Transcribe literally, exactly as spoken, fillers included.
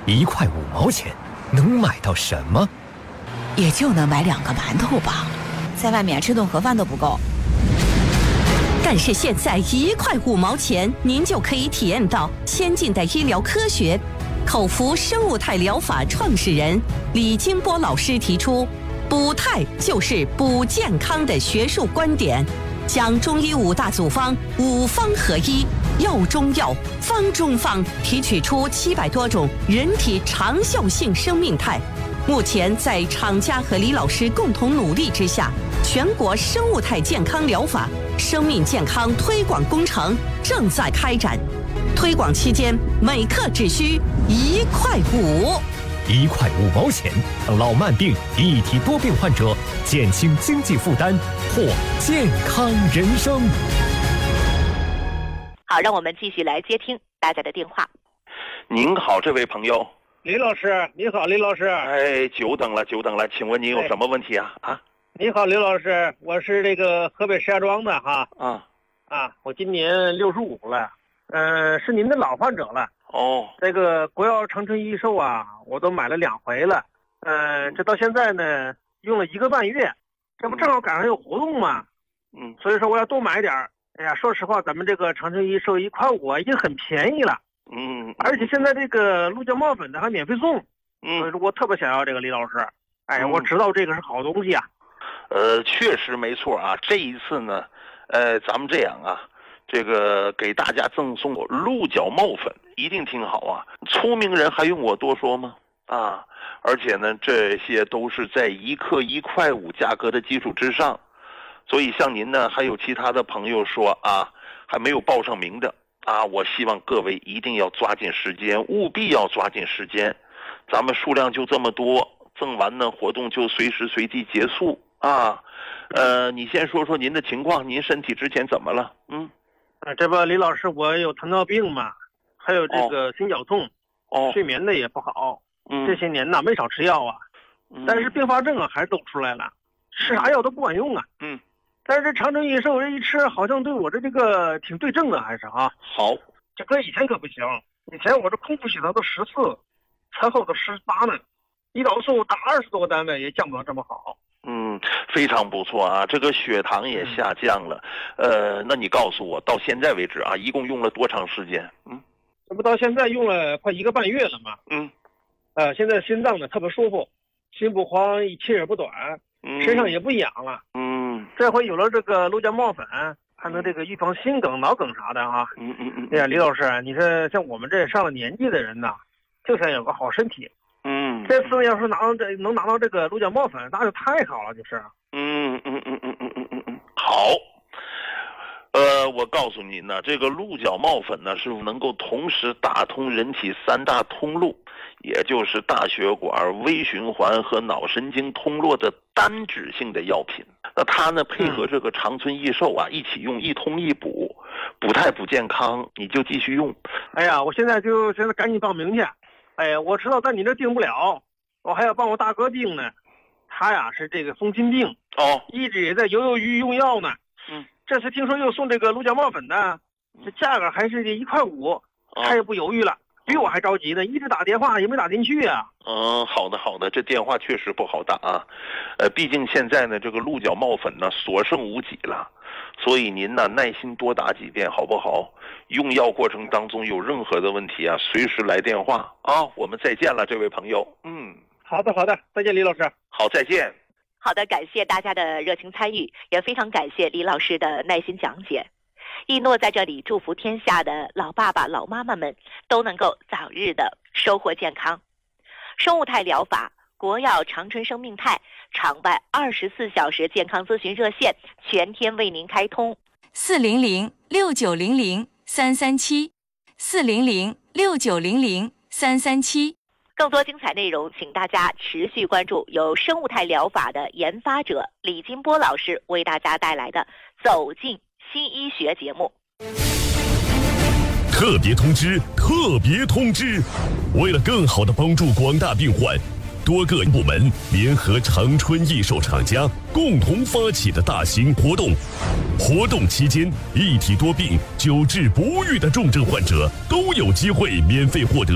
一块五毛钱能买到什么？ 也就能买两个馒头吧，在外面吃顿盒饭都不够。 但是现在一块五毛钱，您就可以体验到先进的医疗科学。口服生物态疗法创始人李金波老师提出，补态就是补健康的学术观点，将中医五大组方五方合一，药中药，方中方，提取出七百多种人体长效性生命态。目前在厂家和李老师共同努力之下，全国生物态健康疗法生命健康推广工程正在开展。推广期间，每克只需一块五， 一块五毛钱，老慢病、一体多病患者减轻经济负担，获健康人生。 好，让我们继续来接听大家的电话。 您好，这位朋友。 李老师，你好，李老师。 哎，久等了，久等了，请问您有什么问题啊？哎、啊， 你好，刘老师，我是这个河北石家庄的哈。 啊啊，我今年六十五了，嗯、呃，是您的老患者了。 哦， 这个国药长春益寿啊，我都买了两回了，嗯、呃，这到现在呢用了一个半月，这不正好赶上有活动吗？ 嗯， 所以说我要多买点儿。哎呀，说实话，咱们这个长春益寿一块五已经很便宜了。 嗯， 而且现在这个鹿角帽粉的还免费送， 嗯， 所以说我特别想要这个李老师。哎呀，我知道这个是好东西啊。 呃，确实没错啊。这一次呢，呃，咱们这样啊，这个给大家赠送鹿角帽粉，一定挺好啊。聪明人还用我多说吗？啊，而且呢，这些都是在一克一块五价格的基础之上，所以像您呢，还有其他的朋友说啊，还没有报上名的。啊，我希望各位一定要抓紧时间，务必要抓紧时间。咱们数量就这么多，赠完呢，活动就随时随地结束啊。呃，你先说说您的情况，您身体之前怎么了？嗯， 啊，这不，李老师，我有糖尿病嘛，还有这个心绞痛， 哦， 睡眠的也不好， 嗯， 这些年呢没少吃药啊， 嗯、 但是并发症啊还是都出来了，吃啥药都不管用啊。 嗯。 但是这长春益寿这一吃，好像对我这这个挺对症的，还是啊。 好， 这跟以前可不行。以前我这空腹血糖都十四，餐后都十八呢，胰岛素打二十多个单位也降不到这么好。 嗯，非常不错啊，这个血糖也下降了。呃，那你告诉我，到现在为止啊，一共用了多长时间？嗯， 这不到现在用了快一个半月了嘛。 嗯， 呃，现在心脏呢特别舒服，心不慌，气也不短， 嗯、 身上也不痒了。 嗯。 这回有了这个鹿角帽粉，还能这个预防心梗、脑梗啥的啊。 嗯嗯嗯。 哎呀，李老师，你说像我们这上了年纪的人呐，就想有个好身体。 嗯。 这次要是拿到这能拿到这个鹿角帽粉，那就太好了，就是。 嗯嗯嗯嗯嗯嗯嗯嗯。好。呃，我告诉你呢，这个鹿角帽粉呢是能够同时打通人体三大通路，也就是大血管、微循环和脑神经通络的单指性的药品。那它呢配合这个长春益寿啊一起用，一通一补，补态补健康，你就继续用。 哎呀，我现在就现在赶紧报名去。哎呀，我知道在你这订不了，我还要帮我大哥订呢。他呀是这个风心病哦， 一直也在犹犹豫豫用药呢。 嗯， 这次听说又送这个鹿角帽粉的，这价格还是这一块五， 哦、 他也不犹豫了。比我还着急呢，一直打电话也没打进去啊。 嗯，好的好的，这电话确实不好打啊。呃，毕竟现在呢，这个鹿角帽粉呢所剩无几了，所以您呢耐心多打几遍好不好？用药过程当中有任何的问题啊，随时来电话啊。我们再见了，这位朋友。嗯， 好的好的，再见李老师。 好，再见。 好的，感谢大家的热情参与，也非常感谢李老师的耐心讲解。一诺在这里祝福天下的老爸爸老妈妈们都能够早日的收获健康。生物态疗法国药长春生命态场外二十四小时健康咨询热线全天为您开通， 四零零六九零零三三七，四零零六九零零三三七。 更多精彩内容，请大家持续关注由生物态疗法的研发者李金波老师为大家带来的走进新医学节目。 特别通知，特别通知！为了更好地帮助广大病患，多个部门联合长春益寿厂家共同发起的大型活动。活动期间，一体多病、久治不愈的重症患者都有机会免费获得